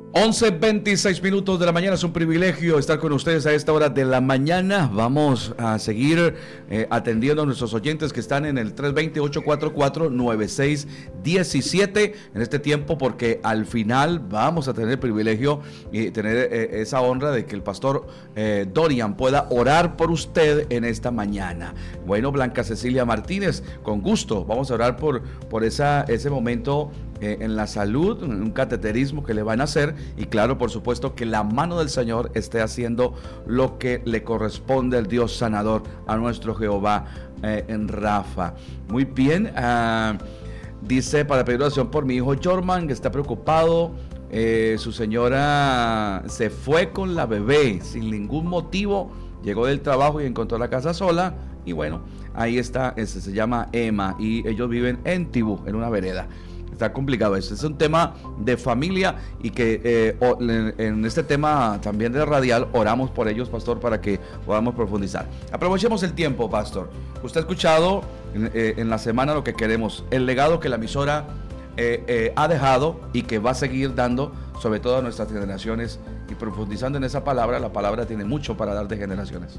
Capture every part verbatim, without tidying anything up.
once veintiséis minutos de la mañana, es un privilegio estar con ustedes a esta hora de la mañana. Vamos a seguir eh, atendiendo a nuestros oyentes que están en el tres dos cero, ocho cuatro cuatro, nueve seis uno siete en este tiempo, porque al final vamos a tener el privilegio y tener eh, esa honra de que el pastor eh, Dorian pueda orar por usted en esta mañana. Bueno, Blanca Cecilia Martínez, con gusto, vamos a orar por, por esa, ese momento eh, en la salud, un cateterismo que le van a hacer. Y claro, por supuesto, que la mano del Señor esté haciendo lo que le corresponde al Dios sanador, a nuestro Jehová eh, en Rafa. Muy bien, uh, dice, para pedir oración por mi hijo Jorman, que está preocupado. Eh, su señora se fue con la bebé sin ningún motivo, llegó del trabajo y encontró la casa sola. Y bueno, ahí está, ese se llama Emma y ellos viven en Tibú, en una vereda. Está complicado eso, es un tema de familia y que eh, o, en este tema también de radial oramos por ellos, pastor, para que podamos profundizar. Aprovechemos el tiempo, pastor. Usted ha escuchado en, eh, en la semana lo que queremos, el legado que la emisora eh, eh, ha dejado y que va a seguir dando, sobre todo a nuestras generaciones, y profundizando en esa palabra. La palabra tiene mucho para dar de generaciones.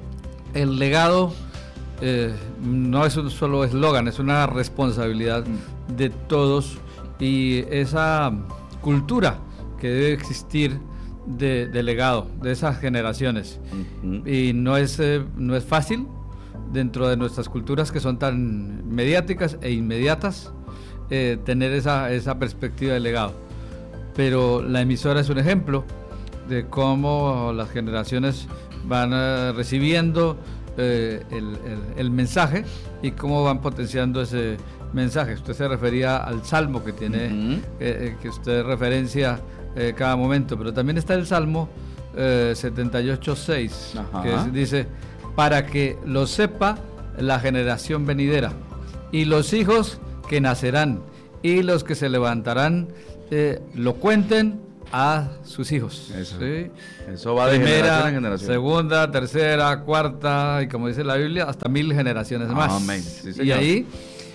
El legado Eh, no es un solo eslogan, es una responsabilidad mm. de todos, y esa cultura que debe existir de, de legado de esas generaciones. Mm-hmm. Y no es, eh, no es fácil dentro de nuestras culturas que son tan mediáticas e inmediatas eh, tener esa, esa perspectiva de legado, pero la emisora es un ejemplo de cómo las generaciones van eh, recibiendo Eh, el, el, el mensaje y cómo van potenciando ese mensaje. Usted se refería al salmo que tiene, uh-huh. eh, que usted referencia eh, cada momento, pero también está el salmo eh, setenta y ocho seis, uh-huh. que es, dice: para que lo sepa la generación venidera y los hijos que nacerán y los que se levantarán eh, lo cuenten a sus hijos. Eso, ¿sí? Eso va de Primera, generación en generación. Segunda, tercera, cuarta, y como dice la Biblia, hasta mil generaciones más. Amén. Sí, y ahí,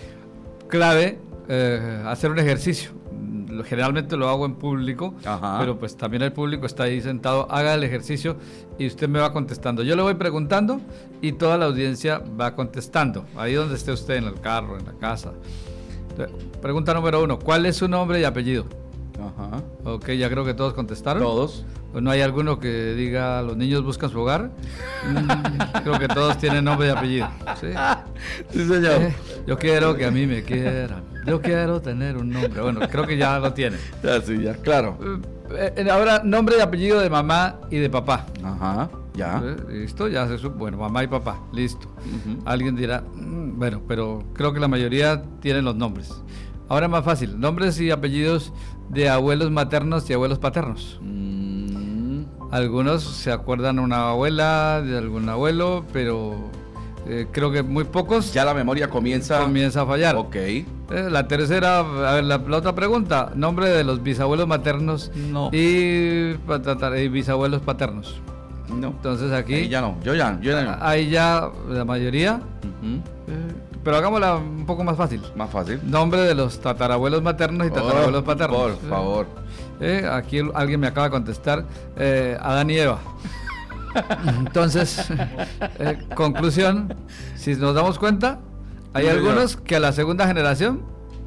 clave, eh, hacer un ejercicio. Generalmente lo hago en público, Ajá. pero pues también el público está ahí sentado. Haga el ejercicio y usted me va contestando. Yo le voy preguntando y toda la audiencia va contestando. Ahí donde esté usted, en el carro, en la casa. Pregunta número uno: ¿cuál es su nombre y apellido? Ajá. Ok, ya creo que todos contestaron. Todos. ¿No hay alguno que diga los niños buscan su hogar? Mm, creo que todos tienen nombre y apellido. Sí, sí señor. Eh, yo quiero que a mí me quieran. Yo quiero tener un nombre. Bueno, creo que ya lo tiene. Ya, sí, ya, claro. Eh, eh, ahora, nombre y apellido de mamá y de papá. Ajá, ya. Eh, Listo, ya se supo. Bueno, mamá y papá, listo. Uh-huh. Alguien dirá, mmm, bueno, pero creo que la mayoría tienen los nombres. Ahora es más fácil, nombres y apellidos de abuelos maternos y abuelos paternos. Mm. Algunos se acuerdan de una abuela, de algún abuelo, pero eh, creo que muy pocos. Ya la memoria comienza, comienza a fallar. Ok. Eh, la tercera, a ver, la, la otra pregunta, nombre de los bisabuelos maternos no. y, y bisabuelos paternos. No. Entonces aquí. Ahí ya no, yo ya, yo ya no. Ahí ya la mayoría. Uh-huh. eh, Pero hagámosla un poco más fácil. Más fácil. Nombre de los tatarabuelos maternos y tatarabuelos oh, paternos. Por favor. Eh, aquí alguien me acaba de contestar, eh, Adán y Eva. Entonces, eh, conclusión, si nos damos cuenta, hay sí, algunos que a la segunda generación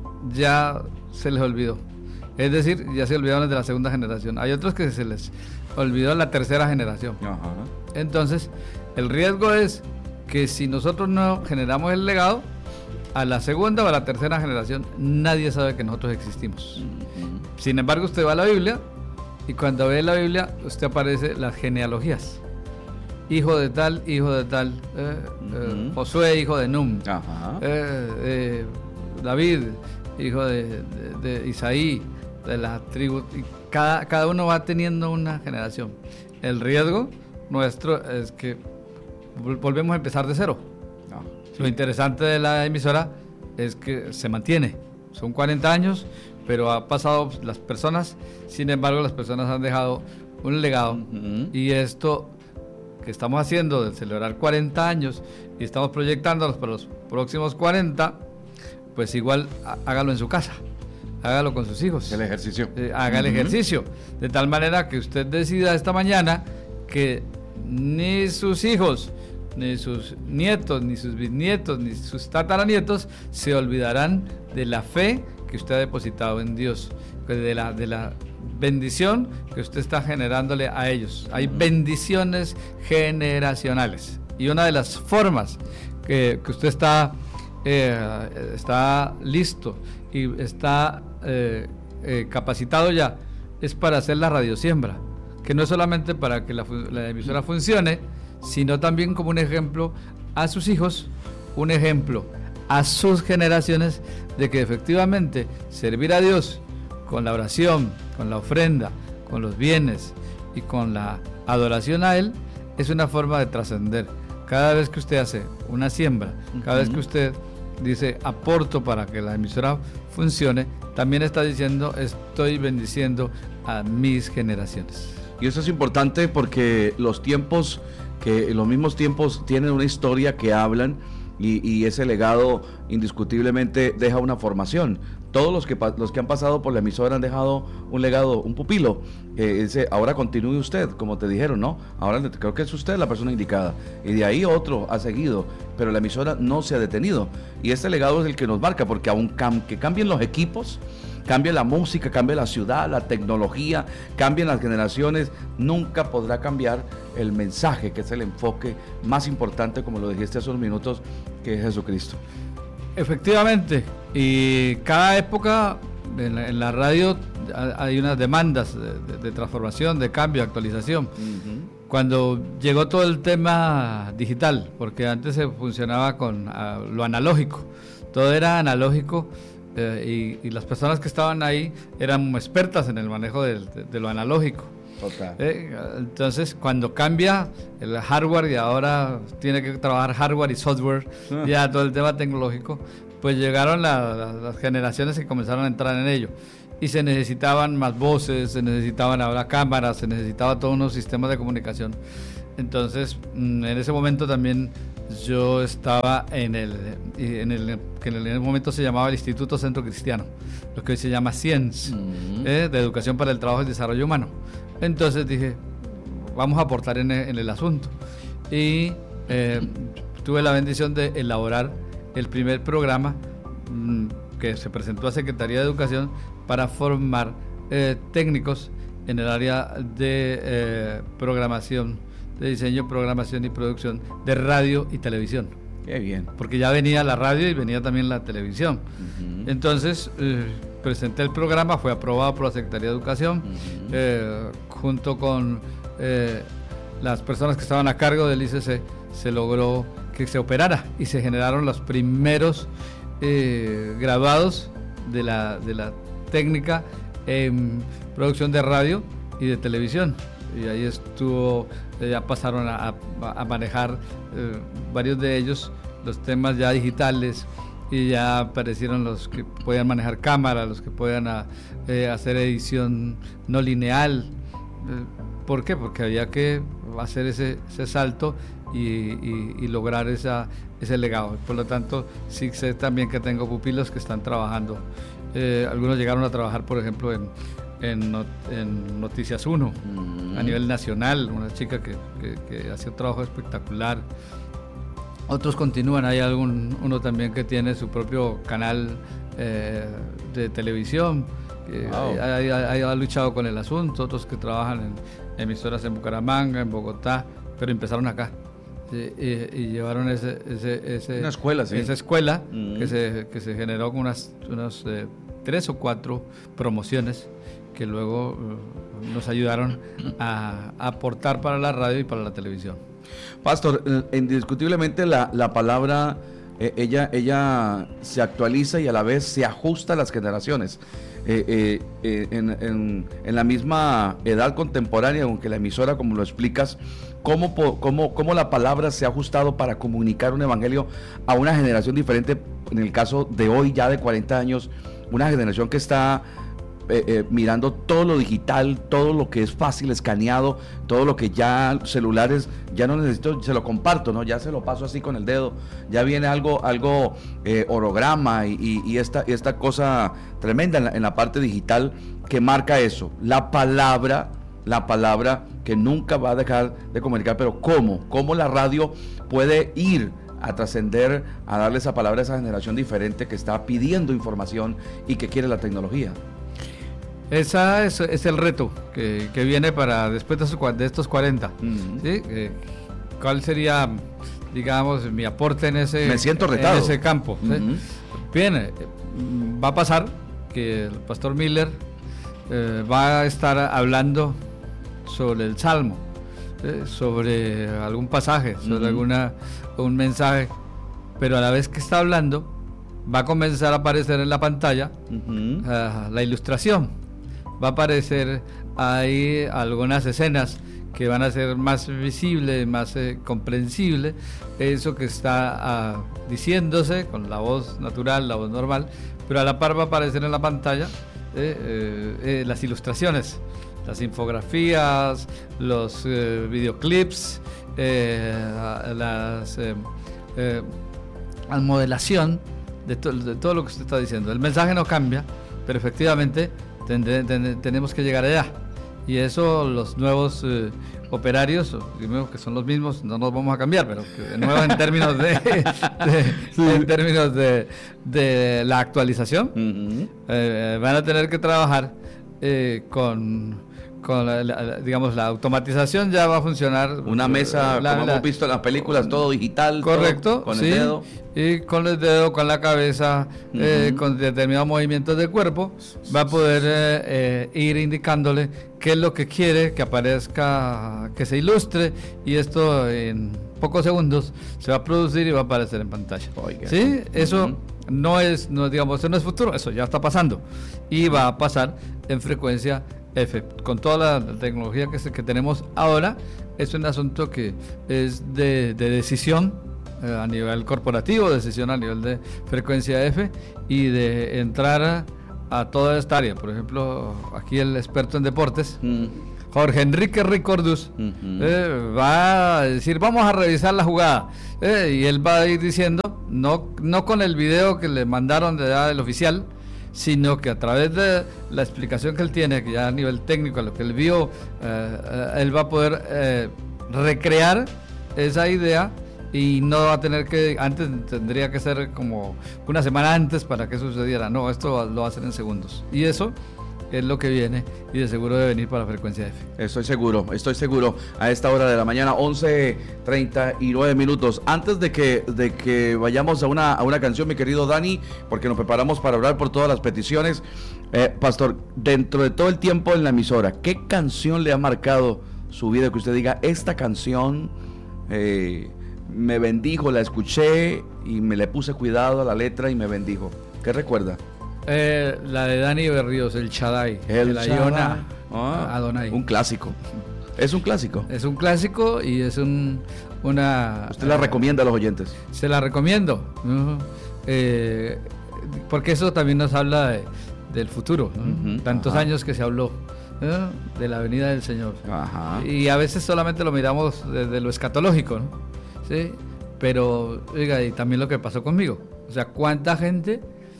ya se les olvidó. Es decir, ya se olvidaron de la segunda generación. Hay otros que se les olvidó la tercera generación. Ajá. Entonces, el riesgo es que si nosotros no generamos el legado, a la segunda o a la tercera generación nadie sabe que nosotros existimos. Uh-huh. Sin embargo, usted va a la Biblia y cuando ve la Biblia, usted aparece las genealogías. Hijo de tal, hijo de tal, eh, uh-huh. eh, Josué, hijo de Num, uh-huh. eh, eh, David, hijo de, de, de Isaí, de la tribu. Y cada, cada uno va teniendo una generación. El riesgo nuestro es que volvemos a empezar de cero. No, sí. Lo interesante de la emisora es que se mantiene. Son cuarenta años, pero ha pasado las personas, sin embargo las personas han dejado un legado. Uh-huh. Y esto que estamos haciendo de celebrar cuarenta años y estamos proyectándolos para los próximos cuarenta, pues igual hágalo en su casa. hágalo con sus hijos. El ejercicio. Eh, haga el uh-huh. ejercicio. De tal manera que usted decida esta mañana que ni sus hijos, ni sus nietos, ni sus bisnietos, ni sus tataranietos se olvidarán de la fe que usted ha depositado en Dios, de la, de la bendición que usted está generándole a ellos. Hay bendiciones generacionales y una de las formas que, que usted está, eh, está listo y está eh, eh, capacitado ya es para hacer la radiosiembra, que no es solamente para que la, la emisora funcione, sino también como un ejemplo a sus hijos, un ejemplo a sus generaciones de que efectivamente servir a Dios con la oración, con la ofrenda, con los bienes y con la adoración a Él es una forma de trascender. Cada vez que usted hace una siembra, cada uh-huh. vez que usted dice aporto para que la emisora funcione, también está diciendo estoy bendiciendo a mis generaciones. Y eso es importante porque los tiempos, que los mismos tiempos tienen una historia que hablan y, y ese legado indiscutiblemente deja una formación. Todos los que, los que han pasado por la emisora han dejado un legado, un pupilo. Eh, ese, ahora continúe usted, como te dijeron, ¿no? Ahora creo que es usted la persona indicada. Y de ahí otro ha seguido, pero la emisora no se ha detenido. Y este legado es el que nos marca, porque aun cam, que cambien los equipos, cambie la música, cambie la ciudad, la tecnología, cambien las generaciones, nunca podrá cambiar el mensaje, que es el enfoque más importante, como lo dijiste hace unos minutos, que es Jesucristo. Efectivamente, y cada época en la, en la radio hay unas demandas de, de, de transformación, de cambio, actualización. Uh-huh. Cuando llegó todo el tema digital, porque antes se funcionaba con uh, lo analógico, todo era analógico. Eh, y, y las personas que estaban ahí eran expertas en el manejo de, de, de lo analógico. Okay. Eh, entonces, cuando cambia el hardware y ahora tiene que trabajar hardware y software, uh-huh. ya todo el tema tecnológico, pues llegaron la, la, las generaciones que comenzaron a entrar en ello. Y se necesitaban más voces, se necesitaban ahora cámaras, se necesitaba todos unos sistemas de comunicación. Entonces, en ese momento también yo estaba en el, en el que en el momento se llamaba el Instituto Centro Cristiano, lo que hoy se llama CIENS, uh-huh. eh, de Educación para el Trabajo y Desarrollo Humano. Entonces dije, vamos a aportar en el, en el asunto. Y eh, tuve la bendición de elaborar el primer programa mmm, que se presentó a Secretaría de Educación para formar eh, técnicos en el área de eh, programación, de diseño, programación y producción de radio y televisión. Qué bien. Porque ya venía la radio y venía también la televisión. Uh-huh. Entonces, eh, presenté el programa, fue aprobado por la Secretaría de Educación, uh-huh. eh, junto con eh, las personas que estaban a cargo del I C C, se logró que se operara y se generaron los primeros eh, graduados de la, de la técnica en producción de radio y de televisión. Y ahí estuvo, ya pasaron a, a, a manejar eh, varios de ellos los temas ya digitales, y ya aparecieron los que podían manejar cámara, los que podían a, eh, hacer edición no lineal. Eh, ¿Por qué? Porque había que hacer ese, ese salto y, y, y lograr esa, ese legado. Por lo tanto, sí sé también que tengo pupilos que están trabajando. Eh, algunos llegaron a trabajar, por ejemplo, en, en, en Noticias uno, mm. a nivel nacional, una chica que, que, que hacía un trabajo espectacular. Otros continúan, hay algún, uno también que tiene su propio canal eh, de televisión, que wow. ha, ha, ha luchado con el asunto, otros que trabajan en emisoras en Bucaramanga, en Bogotá, pero empezaron acá. Y, y, y llevaron ese, ese, ese, una escuela, sí. esa escuela mm. que, se, que se generó con unas, unas eh, tres o cuatro promociones que luego uh, nos ayudaron a, a aportar para la radio y para la televisión. Pastor, indiscutiblemente la, la palabra, eh, ella, ella se actualiza y a la vez se ajusta a las generaciones. Eh, eh, eh, en, en, en la misma edad contemporánea, aunque la emisora, como lo explicas, ¿cómo, cómo, cómo la palabra se ha ajustado para comunicar un evangelio a una generación diferente? En el caso de hoy, ya de cuarenta años, una generación que está eh, eh, mirando todo lo digital, todo lo que es fácil, escaneado, todo lo que ya celulares, ya no necesito, se lo comparto, ¿no? Ya se lo paso así con el dedo, ya viene algo, algo eh, orograma y, y, y esta, esta cosa tremenda en la, en la parte digital que marca eso, la palabra, la palabra que nunca va a dejar de comunicar, pero ¿cómo? ¿Cómo la radio puede ir a trascender, a darle esa palabra a esa generación diferente que está pidiendo información y que quiere la tecnología? Ese es, es el reto que, que viene para después de, esos, de estos cuarenta. Uh-huh. ¿Sí? Eh, ¿Cuál sería, digamos, mi aporte en ese, Me siento retado. En ese campo? ¿Sí? Uh-huh. Bien, eh, va a pasar que el pastor Miller eh, va a estar hablando sobre el Salmo, ¿sí? Sobre algún pasaje, sobre uh-huh. alguna un mensaje, pero a la vez que está hablando va a comenzar a aparecer en la pantalla uh-huh. uh, la ilustración, va a aparecer ahí algunas escenas que van a ser más visibles, más eh, comprensible, eso que está uh, diciéndose con la voz natural, la voz normal, pero a la par va a aparecer en la pantalla eh, eh, eh, las ilustraciones, las infografías, los eh, videoclips, eh, las eh, eh, la modelación de, to, de todo lo que usted está diciendo. El mensaje no cambia, pero efectivamente tendré, ten, tenemos que llegar allá, y eso los nuevos eh, operarios, que son los mismos, no nos vamos a cambiar, pero que nuevos en términos de, de, sí. en términos de, de la actualización, uh-huh. eh, van a tener que trabajar eh, con con la, la, digamos, la automatización. Ya va a funcionar una mesa, la, como la, hemos visto en las películas, todo digital, correcto, todo, con sí, el dedo, y con el dedo, con la cabeza, uh-huh. eh, con determinados movimientos del cuerpo, va a poder eh, eh, ir indicándole qué es lo que quiere que aparezca, que se ilustre, y esto en pocos segundos se va a producir y va a aparecer en pantalla. Oiga. Sí, eso uh-huh. no es, no digamos, eso no es futuro, eso ya está pasando, y va a pasar en frecuencia F. Con toda la tecnología que, que tenemos ahora, es un asunto que es de, de decisión eh, a nivel corporativo, decisión a nivel de frecuencia F, y de entrar a, a toda esta área. Por ejemplo, aquí el experto en deportes, mm. Jorge Enrique Ricordus, mm-hmm. eh, va a decir, vamos a revisar la jugada, eh, y él va a ir diciendo, no, no con el video que le mandaron de edad del oficial, sino que a través de la explicación que él tiene, que ya a nivel técnico, a lo que él vio, eh, eh, él va a poder eh, recrear esa idea, y no va a tener que, antes tendría que ser como una semana antes para que sucediera. No, esto lo va a hacer en segundos, y eso es lo que viene, y de seguro debe venir para frecuencia F. Estoy seguro, estoy seguro. A esta hora de la mañana, once treinta y nueve minutos. Antes de que, de que vayamos a una, a una canción, mi querido Dani, porque nos preparamos para orar por todas las peticiones, eh, Pastor, dentro de todo el tiempo en la emisora, ¿qué canción le ha marcado su vida? Que usted diga, esta canción eh, me bendijo, la escuché y me le puse cuidado a la letra y me bendijo. ¿Qué recuerda? Eh, la de Dani Berríos, el Shaddai, el la Shaddai. Iona Ah, Adonai. Un clásico. Es un clásico. Es un clásico y es un una. ¿Usted la recomienda a los oyentes? Se la recomiendo, ¿no? eh, porque eso también nos habla de, del futuro, ¿no? Uh-huh, tantos ajá. años que se habló, ¿no? De la venida del Señor. Ajá. Y a veces solamente lo miramos desde lo escatológico, ¿no? ¿Sí? Pero, oiga, y también lo que pasó conmigo. O sea, ¿cuánta gente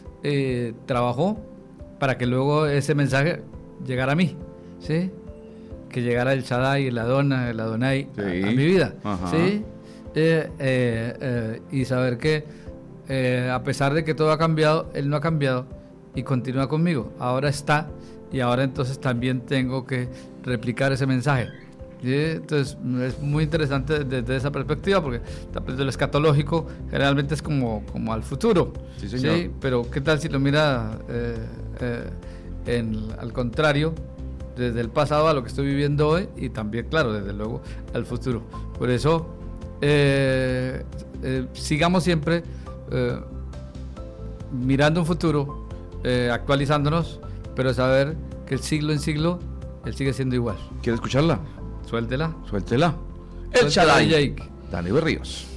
Eh, trabajó para que luego ese mensaje llegara a mí? ¿Sí? Que llegara el Shaddai, el Adonai, el Adonai sí. a, a mi vida. Ajá. ¿Sí? Eh, eh, eh, y saber que eh, a pesar de que todo ha cambiado, Él no ha cambiado y continúa conmigo. Ahora está, y ahora entonces también tengo que replicar ese mensaje. ¿Sí? Entonces es muy interesante desde esa perspectiva, porque desde lo escatológico generalmente es como, como al futuro, sí, señor. ¿Sí? Pero qué tal si lo mira eh, eh, en, al contrario, desde el pasado a lo que estoy viviendo hoy, y también, claro, desde luego al futuro. Por eso eh, eh, sigamos siempre eh, mirando un futuro, eh, actualizándonos, pero saber que el siglo en siglo Él sigue siendo igual. ¿Quiere escucharla? Suéltela. Suéltela. El Shaddai. Dani Berríos.